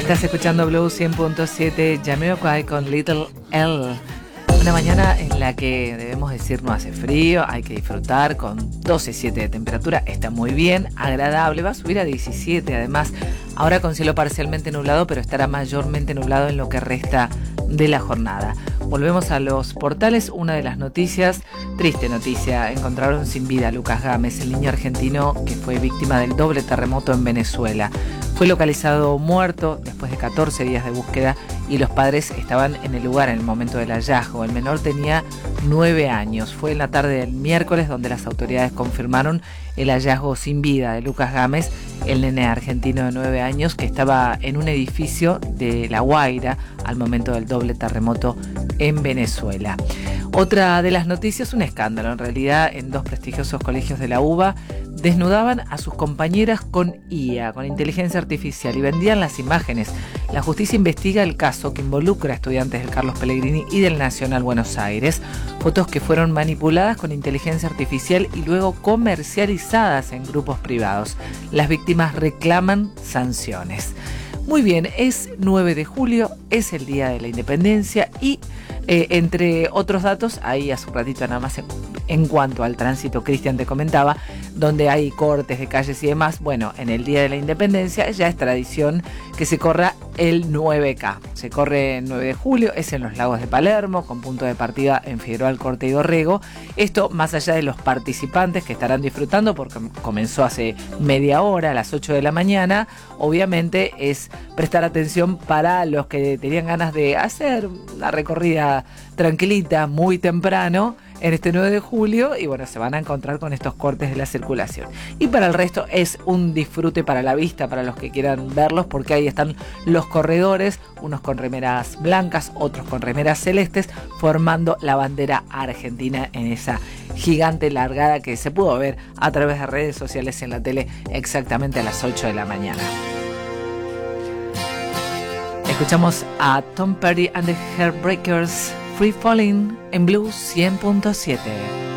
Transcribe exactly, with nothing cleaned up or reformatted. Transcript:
Estás escuchando Blue cien punto siete, Jamiroquai con Little L. Una mañana en la que debemos decir no hace frío, hay que disfrutar con doce coma siete de temperatura, está muy bien, agradable, va a subir a diecisiete además, ahora con cielo parcialmente nublado, pero estará mayormente nublado en lo que resta de la jornada. Volvemos a los portales, una de las noticias, triste noticia, encontraron sin vida a Lucas Gámez, el niño argentino que fue víctima del doble terremoto en Venezuela. Fue localizado muerto después de catorce días de búsqueda y los padres estaban en el lugar en el momento del hallazgo. El menor tenía nueve años. Fue en la tarde del miércoles donde las autoridades confirmaron el hallazgo sin vida de Lucas Gámez, el nene argentino de nueve años que estaba en un edificio de La Guaira al momento del doble terremoto en Venezuela. Otra de las noticias, un escándalo en realidad, en dos prestigiosos colegios de la UBA desnudaban a sus compañeras con I A, con inteligencia artificial, y vendían las imágenes. La justicia investiga el caso que involucra a estudiantes del Carlos Pellegrini y del Nacional Buenos Aires. Fotos que fueron manipuladas con inteligencia artificial y luego comercializadas en grupos privados. Las víctimas reclaman sanciones. Muy bien, es nueve de julio, es el Día de la Independencia y eh, entre otros datos, ahí hace un ratito nada más en, en cuanto al tránsito, Cristian te comentaba, donde hay cortes de calles y demás. Bueno, en el Día de la Independencia ya es tradición que se corra el nueve K. Se corre el nueve de julio, es en los Lagos de Palermo, con punto de partida en Figueroa Alcorte y Dorrego. Esto más allá de los participantes que estarán disfrutando, porque comenzó hace media hora, a las ocho de la mañana. Obviamente es prestar atención para los que tenían ganas de hacer una recorrida tranquilita muy temprano en este nueve de julio, y bueno, se van a encontrar con estos cortes de la circulación. Y para el resto es un disfrute para la vista, para los que quieran verlos, porque ahí están los corredores, unos con remeras blancas, otros con remeras celestes, formando la bandera argentina en esa gigante largada que se pudo ver a través de redes sociales en la tele exactamente a las ocho de la mañana. Escuchamos a Tom Petty and the Heartbreakers, Free Falling en Blue cien punto siete.